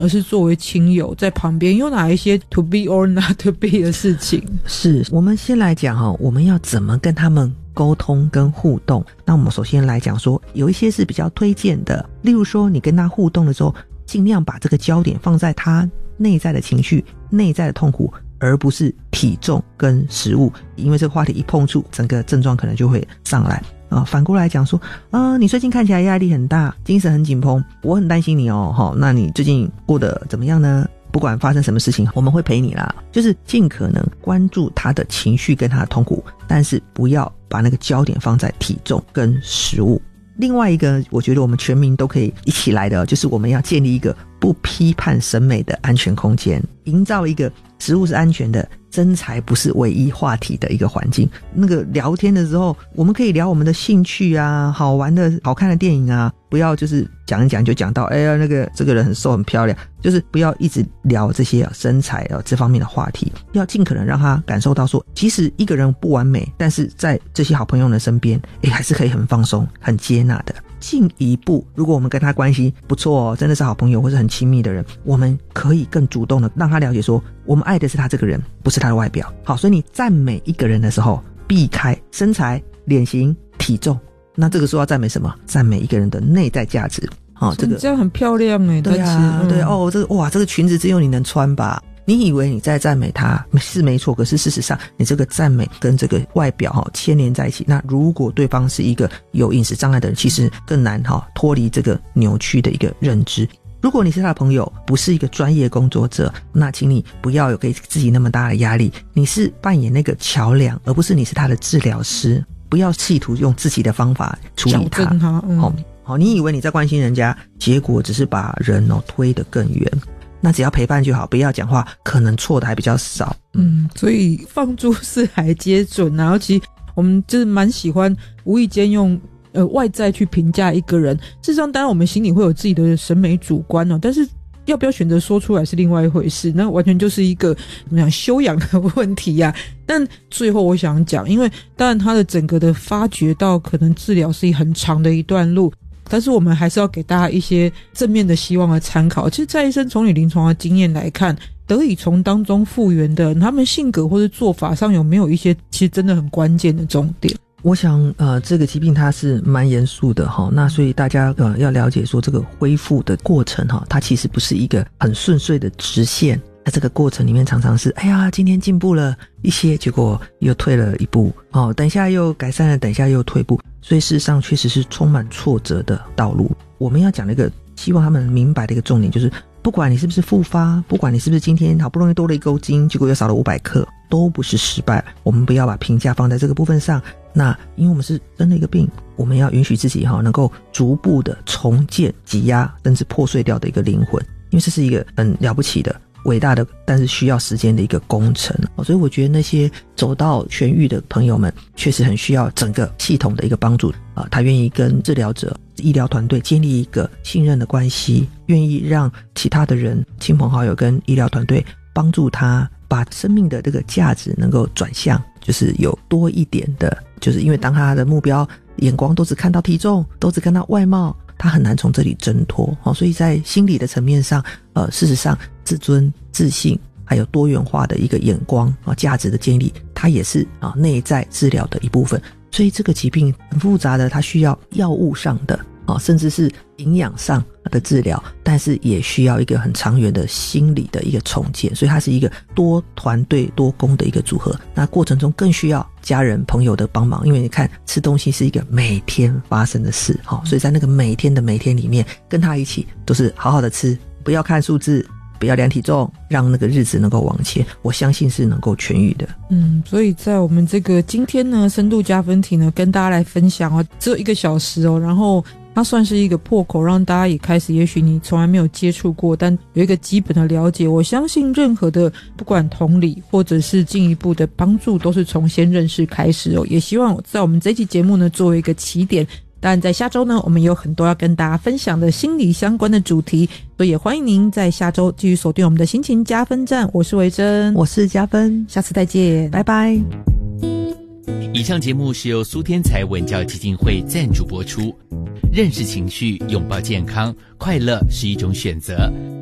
而是作为亲友在旁边，有哪一些 to be or not to be 的事情？ 是，我们先来讲我们要怎么跟他们沟通跟互动。那我们首先来讲说，有一些是比较推荐的，例如说你跟他互动的时候，尽量把这个焦点放在他内在的情绪、内在的痛苦，而不是体重跟食物，因为这个话题一碰触，整个症状可能就会上来。反过来讲说，你最近看起来压力很大，精神很紧绷，我很担心你那你最近过得怎么样呢？不管发生什么事情，我们会陪你啦。就是尽可能关注他的情绪跟他的痛苦，但是不要把那个焦点放在体重跟食物。另外一个我觉得我们全民都可以一起来的，就是我们要建立一个不批判审美的安全空间，营造一个食物是安全的，真材不是唯一话题的一个环境。那个聊天的时候，我们可以聊我们的兴趣啊，好玩的好看的电影啊，不要就是讲一讲就讲到这个人很瘦很漂亮，就是不要一直聊这些身材这方面的话题，要尽可能让他感受到说，即使一个人不完美，但是在这些好朋友的身边还是可以很放松很接纳的。进一步，如果我们跟他关系不错真的是好朋友或是很亲密的人，我们可以更主动的让他了解说，我们爱的是他这个人，不是他的外表。好，所以你赞美一个人的时候，避开身材、脸型、体重，那这个时候要赞美什么？赞美一个人的内在价值。 这样很漂亮对啊，对这个裙子只有你能穿吧？你以为你在赞美他是没错，可是事实上你这个赞美跟这个外表牵连在一起。那如果对方是一个有饮食障碍的人，其实更难脱离这个扭曲的一个认知。如果你是他的朋友，不是一个专业工作者，那请你不要有给自己那么大的压力，你是扮演那个桥梁，而不是你是他的治疗师。不要企图用自己的方法处理他。你以为你在关心人家，结果只是把人推得更远。那只要陪伴就好，不要讲话，可能错的还比较少。 所以放诸四海皆准啊。尤其我们就是蛮喜欢无意间用外在去评价一个人。事实上，当然我们心里会有自己的审美主观但是要不要选择说出来是另外一回事，那完全就是一个怎么讲修养的问题啊。但最后我想讲，因为当然他的整个的发掘到可能治疗是很长的一段路，但是我们还是要给大家一些正面的希望和参考。其实蔡医生从你临床的经验来看，得以从当中复原的他们性格或是做法上有没有一些其实真的很关键的重点？ 我想这个疾病它是蛮严肃的那所以大家要了解说，这个恢复的过程它其实不是一个很顺遂的直线。在这个过程里面常常是今天进步了一些，结果又退了一步等一下又改善了，等一下又退步，所以事实上确实是充满挫折的道路。我们要讲的一个希望他们明白的一个重点，就是不管你是不是复发，不管你是不是今天好不容易多了1公斤，结果又少了500克，都不是失败。我们不要把评价放在这个部分上。那因为我们是真的一个病，我们要允许自己能够逐步的重建挤压甚至破碎掉的一个灵魂，因为这是一个很了不起的伟大的但是需要时间的一个工程所以我觉得那些走到痊愈的朋友们确实很需要整个系统的一个帮助他愿意跟治疗者医疗团队建立一个信任的关系，愿意让其他的人亲朋好友跟医疗团队帮助他把生命的这个价值能够转向，就是有多一点的，就是因为当他的目标眼光都只看到体重，都只看到外貌，他很难从这里挣脱所以在心理的层面上事实上自尊、自信还有多元化的一个眼光价值的建立，它也是内在治疗的一部分。所以这个疾病很复杂的，它需要药物上的甚至是营养上的治疗，但是也需要一个很长远的心理的一个重建，所以它是一个多团队多工的一个组合。那过程中更需要家人朋友的帮忙，因为你看吃东西是一个每天发生的事所以在那个每天的每天里面，跟他一起都是好好的吃，不要看数字，不要量体重，让那个日子能够往前，我相信是能够痊愈的。 所以在我们这个今天呢深度加分题呢，跟大家来分享只有1个小时然后它算是一个破口，让大家也开始也许你从来没有接触过，但有一个基本的了解。我相信任何的不管同理或者是进一步的帮助，都是从先认识开始也希望在我们这一期节目呢作为一个起点，当然在下周呢我们有很多要跟大家分享的心理相关的主题，所以也欢迎您在下周继续锁定我们的心情加分站。我是维珍， 我是加分， 下次再见， 拜拜。 以上节目是由苏天才文教基金会赞助播出。认识情绪，拥抱健康，快乐是一种选择。